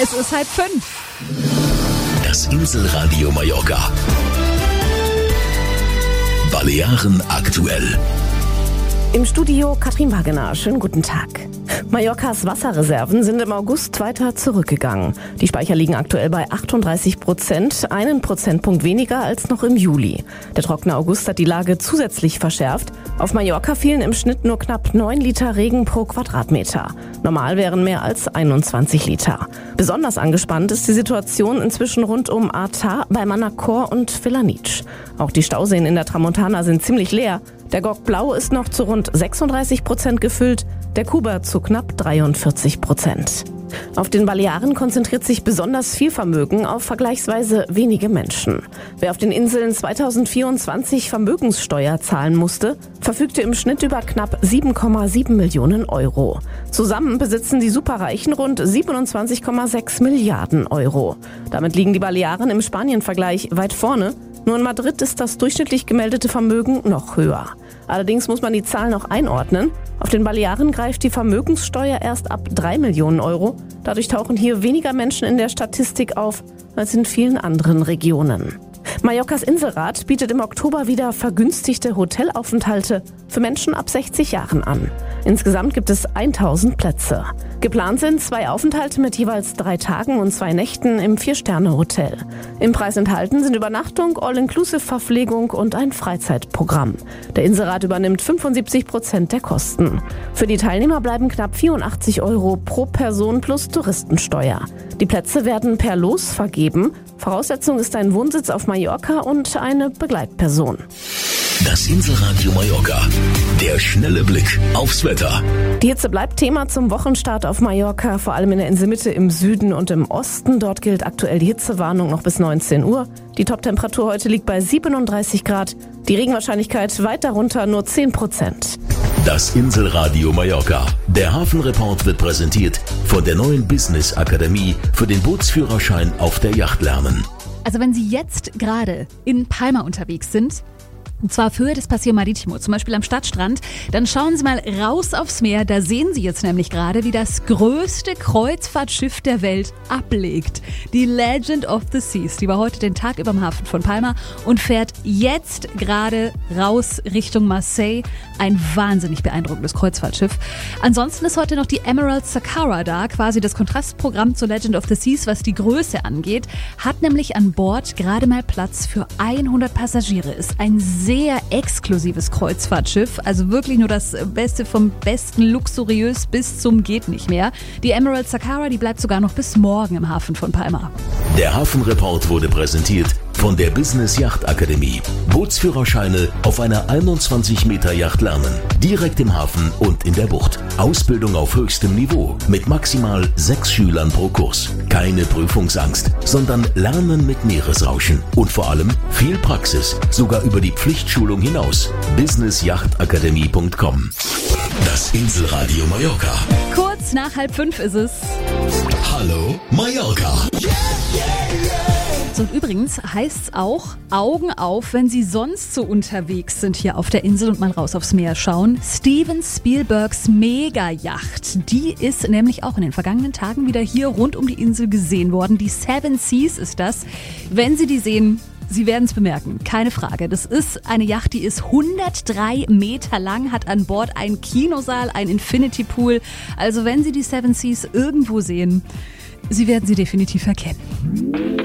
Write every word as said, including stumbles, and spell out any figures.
Es ist halb fünf. Das Inselradio Mallorca. Balearen aktuell. Im Studio Katrin Wagener. Schönen guten Tag. Mallorcas Wasserreserven sind im August weiter zurückgegangen. Die Speicher liegen aktuell bei achtunddreißig Prozent, einen Prozentpunkt weniger als noch im Juli. Der trockene August hat die Lage zusätzlich verschärft. Auf Mallorca fielen im Schnitt nur knapp neun Liter Regen pro Quadratmeter. Normal wären mehr als einundzwanzig Liter. Besonders angespannt ist die Situation inzwischen rund um Artà, bei Manacor und Felanitx. Auch die Stauseen in der Tramontana sind ziemlich leer. Der Gok Blau ist noch zu rund sechsunddreißig Prozent gefüllt, der Kuba zu knapp dreiundvierzig Prozent. Auf den Balearen konzentriert sich besonders viel Vermögen auf vergleichsweise wenige Menschen. Wer auf den Inseln zweitausendvierundzwanzig Vermögenssteuer zahlen musste, verfügte im Schnitt über knapp sieben Komma sieben Millionen Euro. Zusammen besitzen die Superreichen rund siebenundzwanzig Komma sechs Milliarden Euro. Damit liegen die Balearen im Spanien-Vergleich weit vorne. Nur in Madrid ist das durchschnittlich gemeldete Vermögen noch höher. Allerdings muss man die Zahlen noch einordnen. Auf den Balearen greift die Vermögenssteuer erst ab drei Millionen Euro. Dadurch tauchen hier weniger Menschen in der Statistik auf als in vielen anderen Regionen. Mallorcas Inselrat bietet im Oktober wieder vergünstigte Hotelaufenthalte für Menschen ab sechzig Jahren an. Insgesamt gibt es tausend Plätze. Geplant sind zwei Aufenthalte mit jeweils drei Tagen und zwei Nächten im Vier-Sterne-Hotel. Im Preis enthalten sind Übernachtung, All-Inclusive-Verpflegung und ein Freizeitprogramm. Der Inselrat übernimmt fünfundsiebzig Prozent der Kosten. Für die Teilnehmer bleiben knapp vierundachtzig Euro pro Person plus Touristensteuer. Die Plätze werden per Los vergeben. Voraussetzung ist ein Wohnsitz auf Mallorca und eine Begleitperson. Das Inselradio Mallorca. Der schnelle Blick aufs Wetter. Die Hitze bleibt Thema zum Wochenstart auf Mallorca, vor allem in der Inselmitte im Süden und im Osten. Dort gilt aktuell die Hitzewarnung noch bis neunzehn Uhr. Die Toptemperatur heute liegt bei siebenunddreißig Grad. Die Regenwahrscheinlichkeit weit darunter nur zehn Prozent. Das Inselradio Mallorca. Der Hafenreport wird präsentiert von der neuen Business Akademie für den Bootsführerschein auf der Yacht lernen. Also wenn Sie jetzt gerade in Palma unterwegs sind, und zwar auf Höhe des Paseo Marítimo, zum Beispiel am Stadtstrand, dann schauen Sie mal raus aufs Meer. Da sehen Sie jetzt nämlich gerade, wie das größte Kreuzfahrtschiff der Welt ablegt. Die Legend of the Seas. Die war heute den Tag über im Hafen von Palma und fährt jetzt gerade raus Richtung Marseille. Ein wahnsinnig beeindruckendes Kreuzfahrtschiff. Ansonsten ist heute noch die Emerald Sakara da, quasi das Kontrastprogramm zur Legend of the Seas, was die Größe angeht. Hat nämlich an Bord gerade mal Platz für hundert Passagiere. Ist ein sehr Sehr exklusives Kreuzfahrtschiff, also wirklich nur das Beste vom Besten, luxuriös bis zum geht nicht mehr. Die Emerald Sakara, die bleibt sogar noch bis morgen im Hafen von Palma. Der Hafenreport wurde präsentiert von der Business Yacht Akademie. Bootsführerscheine auf einer einundzwanzig Meter Yacht lernen. Direkt im Hafen und in der Bucht. Ausbildung auf höchstem Niveau mit maximal sechs Schülern pro Kurs. Keine Prüfungsangst, sondern Lernen mit Meeresrauschen. Und vor allem viel Praxis, sogar über die Pflichtschulung hinaus. business yacht akademie punkt com. Das Inselradio Mallorca. Kurz nach halb fünf ist es. Hallo Mallorca. Und übrigens heißt es auch, Augen auf, wenn Sie sonst so unterwegs sind hier auf der Insel und mal raus aufs Meer schauen. Steven Spielbergs Mega-Yacht, die ist nämlich auch in den vergangenen Tagen wieder hier rund um die Insel gesehen worden. Die Seven Seas ist das. Wenn Sie die sehen, Sie werden es bemerken, keine Frage. Das ist eine Yacht, die ist hundertdrei Meter lang, hat an Bord einen Kinosaal, ein Infinity Pool. Also wenn Sie die Seven Seas irgendwo sehen, Sie werden sie definitiv erkennen.